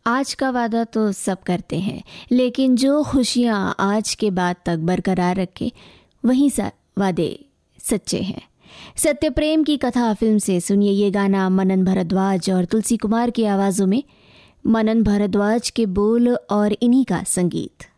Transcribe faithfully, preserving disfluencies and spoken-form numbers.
आज का वादा तो सब करते हैं, लेकिन जो खुशियाँ आज के बाद तक बरकरार रखे वहीं सा वादे सच्चे हैं। सत्य प्रेम की कथा फिल्म से सुनिए ये गाना मनन भारद्वाज और तुलसी कुमार की आवाज़ों में। मनन भारद्वाज के बोल और इन्हीं का संगीत।